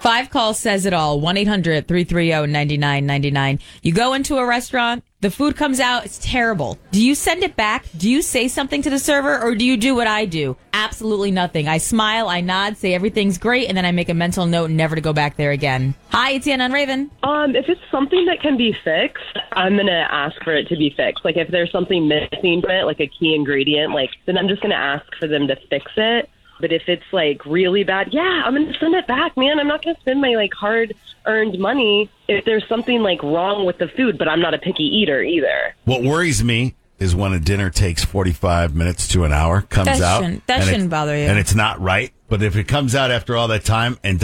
5 calls says it all. 1-800-330-9999. You go into a restaurant, the food comes out, it's terrible. Do you send it back? Do you say something to the server, or do you do what I do? Absolutely nothing. I smile, I nod, say everything's great, and then I make a mental note never to go back there again. Hi, it's Anna on Raven. If it's something that can be fixed, I'm going to ask for it to be fixed. Like, if there's something missing from it, like a key ingredient, then I'm just going to ask for them to fix it. But if it's, really bad, yeah, I'm going to send it back, man. I'm not going to spend my, hard-earned money if there's something, wrong with the food, but I'm not a picky eater either. What worries me is when a dinner takes 45 minutes to an hour, comes out. That shouldn't bother you. And it's not right. But if it comes out after all that time and